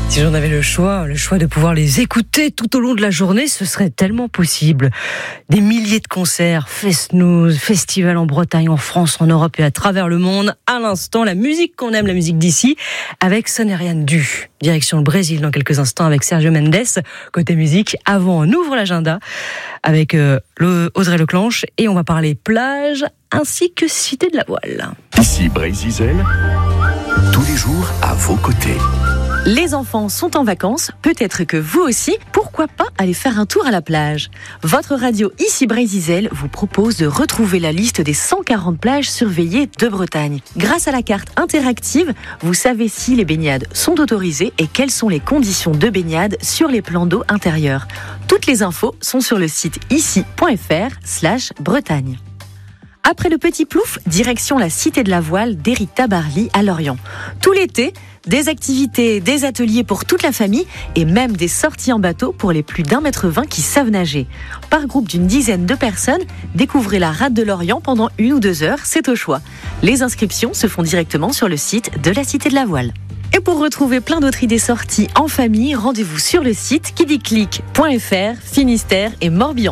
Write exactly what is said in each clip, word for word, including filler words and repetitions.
Si j'en avais le choix, le choix de pouvoir les écouter tout au long de la journée, ce serait tellement possible. Des milliers de concerts, fest-news, festivals en Bretagne, en France, en Europe et à travers le monde. À l'instant, la musique qu'on aime, la musique d'ici, avec Soneriane Du. Direction le Brésil dans quelques instants avec Sergio Mendes. Côté musique, avant, on ouvre l'agenda avec euh, le, Audrey Leclanche et on va parler plage ainsi que Cité de la Voile. Ici Brésil, tous les jours à vos côtés. Les enfants sont en vacances, peut-être que vous aussi, pourquoi pas aller faire un tour à la plage ? Votre radio Ici Brésil vous propose de retrouver la liste des cent quarante plages surveillées de Bretagne. Grâce à la carte interactive, vous savez si les baignades sont autorisées et quelles sont les conditions de baignade sur les plans d'eau intérieurs. Toutes les infos sont sur le site ici point fr slash Bretagne. Après le Petit Plouf, direction la Cité de la Voile d'Éric Tabarly à Lorient. Tout l'été, des activités, des ateliers pour toute la famille et même des sorties en bateau pour les plus d'un mètre vingt qui savent nager. Par groupe d'une dizaine de personnes, découvrez la rade de Lorient pendant une ou deux heures, c'est au choix. Les inscriptions se font directement sur le site de la Cité de la Voile. Et pour retrouver plein d'autres idées sorties en famille, rendez-vous sur le site kidiclic point fr, Finistère et Morbihan.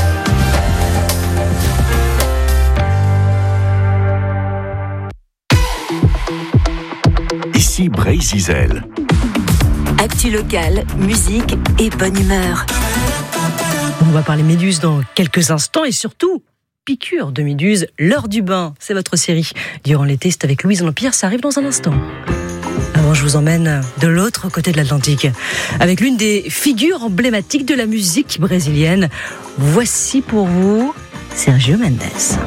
Ici Brésil. Actu locale, musique et bonne humeur. On va parler méduse dans quelques instants et surtout piqûre de méduse, l'heure du bain. C'est votre série. Durant l'été, c'est avec Louise L'Empire, ça arrive dans un instant. Avant, je vous emmène de l'autre côté de l'Atlantique avec l'une des figures emblématiques de la musique brésilienne. Voici pour vous Sergio Mendes.